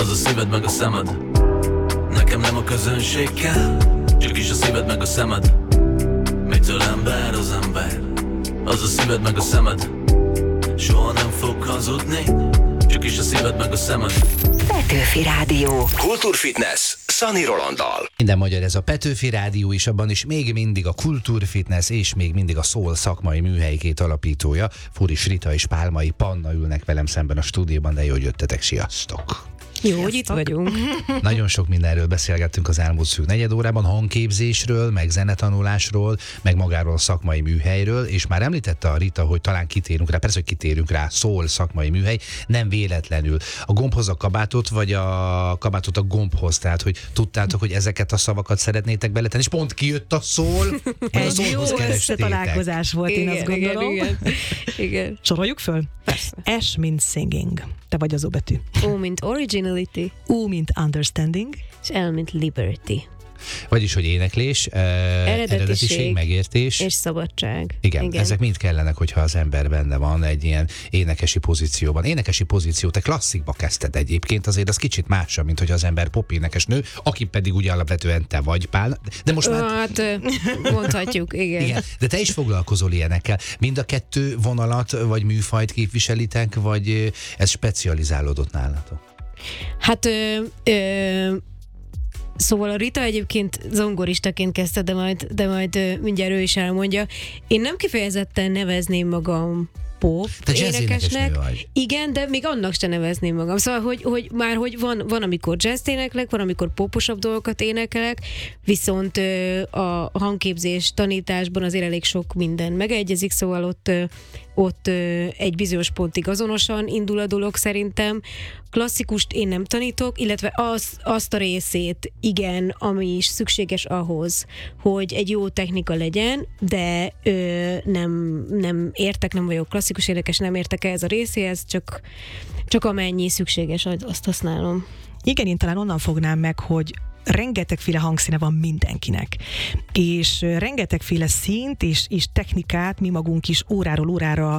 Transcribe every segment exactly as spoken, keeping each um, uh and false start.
az a szíved meg a szemed. Nekem nem a közönség kell, csak is a szíved meg a szemed. Mitől ember az ember, az a szíved meg a szemed. Soha nem fog hazudni, csak is a szíved meg a szemed. Petőfi Rádió. Kultúrfitness Szani Rolanddal. Minden magyar ez a Petőfi Rádió is, abban is még mindig a Kultúrfitness és még mindig a Soul szakmai műhelyikét alapítója, Furis Rita és Pálmai Panna ülnek velem szemben a stúdióban, de jó, hogy jöttetek, sziasztok! Jó, hogy itt vagyunk. Nagyon sok mindenről beszélgettünk az elmúlt szűk negyed órában, hangképzésről, meg zenetanulásról, meg magáról a szakmai műhelyről, és már említette a Rita, hogy talán kitérünk rá, persze, hogy kitérünk rá, Soul szakmai műhely, nem véletlenül. A gombhoz a kabátot, vagy a kabátot a gombhoz, tehát hogy tudtátok, hogy ezeket a szavakat szeretnétek beletenni, és pont kijött a Soul, egy jó összetalálkozás volt, igen, én azt gondolom. Igen, igen. igen. Soroljuk föl? Persze. S, mint singing. Te vagy az óbetű. O, mint originality. U, mint understanding. És L, mint liberty. Vagyis, hogy éneklés, uh, Eredetiség, eredetiség, megértés. És szabadság. Igen, Igen, ezek mind kellenek, hogyha az ember benne van egy ilyen énekesi pozícióban. Énekesi pozíció, te klasszikba kezdted egyébként, azért az kicsit másabb, mint hogy az ember popénekes nő, aki pedig ugye alapvetően te vagy, Pál. De most már... Hát mondhatjuk, igen. igen. De te is foglalkozol ilyenekkel. Mind a kettő vonalat vagy műfajt képviselitek, vagy ez specializálódott nálatok? Hát ö, ö, szóval a Rita egyébként zongoristaként kezdte, de majd, de majd mindjárt ő is elmondja. Én nem kifejezetten nevezném magam pop énekesnek. Igen, de még annak se nevezném magam. Szóval, hogy, hogy már hogy van, van, amikor jazz éneklek, van, amikor poposabb dolgokat énekelek, viszont ö, a hangképzés tanításban azért elég sok minden megegyezik, szóval ott, ö, ott ö, egy bizonyos pontig azonosan indul a dolog szerintem. Klasszikust én nem tanítok, illetve az, azt a részét, igen, ami is szükséges ahhoz, hogy egy jó technika legyen, de ö, nem, nem értek, nem vagyok klasszikus énekes, nem értek ez a részéhez, csak, csak amennyi szükséges, azt használom. Igen, én talán onnan fognám meg, hogy rengetegféle hangszíne van mindenkinek, és rengetegféle színt és, és technikát mi magunk is óráról órára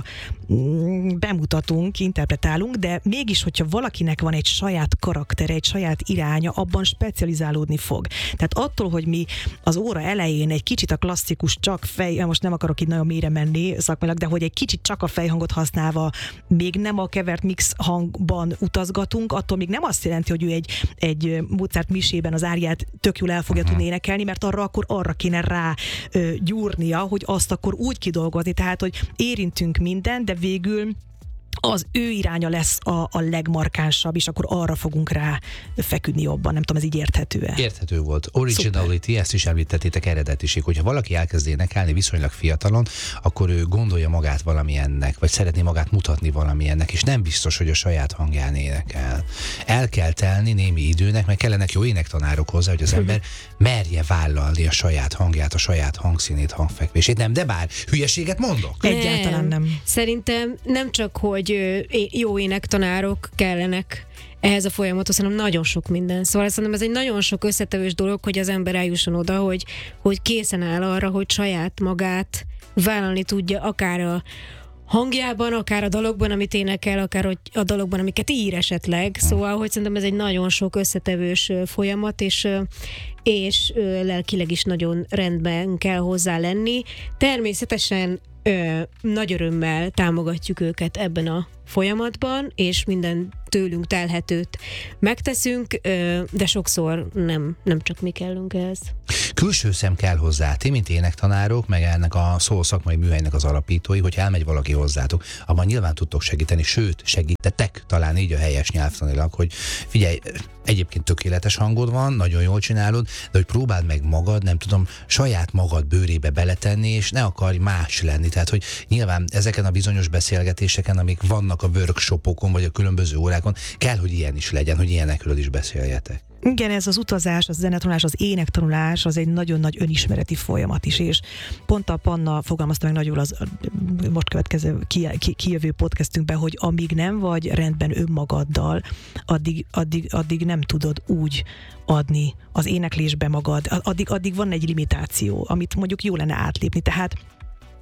bemutatunk, interpretálunk, de mégis, hogyha valakinek van egy saját karaktere, egy saját iránya, abban specializálódni fog. Tehát attól, hogy mi az óra elején egy kicsit a klasszikus csak fej, most nem akarok itt nagyon mélyre menni szakmailag, de hogy egy kicsit csak a fejhangot használva, még nem a kevert mix hangban utazgatunk, attól még nem azt jelenti, hogy ő egy, egy Mozart misében az áriát tök jól el fogja uh-huh. tudni énekelni, mert arra akkor arra kéne rá ö, gyúrnia, hogy azt akkor úgy kidolgozni, tehát, hogy érintünk mindent, de végül az ő iránya lesz a, a legmarkánsabb, és akkor arra fogunk rá feküdni jobban. Nem tudom, ez így érthető-e? Érthető volt. Originality, Szuper. Ezt is említettétek, eredetiség. Hogyha valaki elkezd énekelni viszonylag fiatalon, akkor ő gondolja magát valamilyennek, vagy szeretné magát mutatni valamilyennek, és nem biztos, hogy a saját hangján énekel. El kell telni némi időnek, meg kellenek jó énektanárok hozzá, hogy az ember merje vállalni a saját hangját, a saját hangszínét, hangfekvését. Nem, de bár hülyeséget mondok? Egyáltalán nem. Szerintem nem csak, hogy jó énektanárok kellenek ehhez a folyamathoz, hanem nagyon sok minden. Szóval szerintem ez egy nagyon sok összetevős dolog, hogy az ember eljusson oda, hogy, hogy készen áll arra, hogy saját magát vállalni tudja, akár a hangjában, akár a dalokban, amit énekel, akár a dalokban, amiket ír esetleg. Szóval, hogy szerintem ez egy nagyon sok összetevős folyamat, és, és lelkileg is nagyon rendben kell hozzá lenni. Természetesen Ö, nagy örömmel támogatjuk őket ebben a folyamatban, és minden tőlünk telhetőt megteszünk, ö, de sokszor nem, nem csak mi kellünk ehhez. Külső szem kell hozzá. Ti, mint énektanárok, meg ennek a Soul szakmai műhelynek az alapítói, hogy elmegy valaki hozzátok, abban nyilván tudtok segíteni, sőt, segítetek talán így a helyes nyelvtanilag, hogy figyelj, egyébként tökéletes hangod van, nagyon jól csinálod, de hogy próbáld meg magad, nem tudom, saját magad bőrébe beletenni, és ne akarj más lenni. Tehát, hogy nyilván ezeken a bizonyos beszélgetéseken, amik vannak a workshopokon, vagy a különböző órákon, kell, hogy ilyen is legyen, hogy ilyenekről is beszéljetek. Igen, ez az utazás, az zenetanulás, az énektanulás, az egy nagyon nagy önismereti folyamat is, és pont a Panna fogalmazta meg nagyon az most következő ki, ki, kijövő podcastünkben, hogy amíg nem vagy rendben önmagaddal, addig, addig, addig nem tudod úgy adni az éneklésbe magad, addig, addig van egy limitáció, amit mondjuk jó lenne átlépni, tehát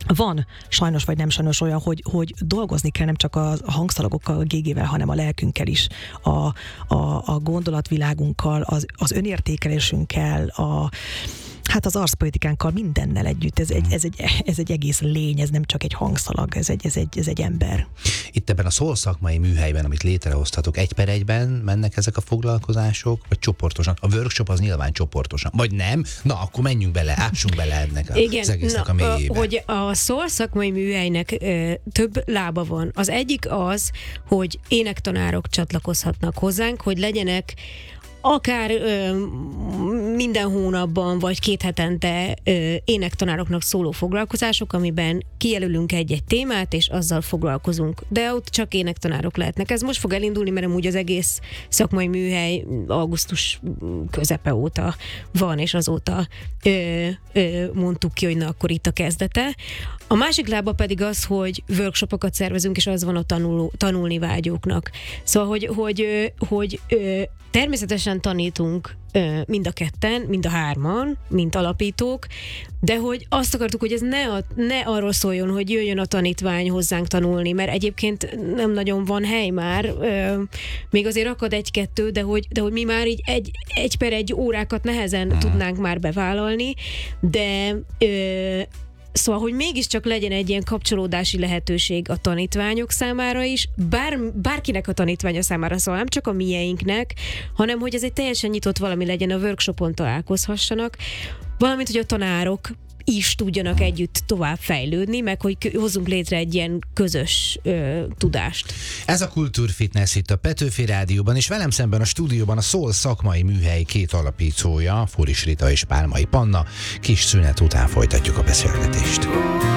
van sajnos vagy nem sajnos olyan, hogy, hogy dolgozni kell nem csak a hangszalagokkal, a gégével, hanem a lelkünkkel is, a, a, a gondolatvilágunkkal, az, az önértékelésünkkel, a hát az arszpolitikánkkal, mindennel együtt. Ez egy, ez, egy, ez egy egész lény, ez nem csak egy hangszalag, ez egy, ez egy, ez egy ember. Itt ebben a szól szakmai műhelyben, amit létrehoztatok, egy per egyben mennek ezek a foglalkozások, vagy csoportosan? A workshop az nyilván csoportosan. Vagy nem? Na, akkor menjünk bele, ássunk bele ennek a, igen, az egésznek na, a mélyébe. Hogy a szól szakmai műhelynek ö, több lába van. Az egyik az, hogy énektanárok csatlakozhatnak hozzánk, hogy legyenek akár ö, minden hónapban, vagy két hetente ö, énektanároknak szóló foglalkozások, amiben kijelölünk egy-egy témát, és azzal foglalkozunk. De ott csak énektanárok lehetnek. Ez most fog elindulni, mert amúgy az egész szakmai műhely augusztus közepe óta van, és azóta ö, ö, mondtuk ki, hogy na, akkor itt a kezdete. A másik lába pedig az, hogy workshopokat szervezünk, és az van a tanuló, tanulni vágyóknak. Szóval, hogy, hogy, hogy, hogy természetesen tanítunk mind a ketten, mind a hárman, mint alapítók, de hogy azt akartuk, hogy ez ne, a, ne arról szóljon, hogy jöjjön a tanítvány hozzánk tanulni, mert egyébként nem nagyon van hely már, még azért akad egy-kettő, de hogy, de hogy mi már így egy, egy per egy órákat nehezen hmm. tudnánk már bevállalni, de szóval, hogy mégiscsak legyen egy ilyen kapcsolódási lehetőség a tanítványok számára is, bár, bárkinek a tanítványa számára, szóval nem csak a mieinknek, hanem hogy ez egy teljesen nyitott valami legyen, a workshopon találkozhassanak, valamint, hogy a tanárok is tudjanak együtt tovább fejlődni, meg hogy hozzunk létre egy ilyen közös ö, tudást. Ez a Kultúrfitness itt a Petőfi Rádióban, és velem szemben a stúdióban a Szól szakmai műhely két alapítója, Furis Rita és Pálmai Panna. Kis szünet után folytatjuk a beszélgetést.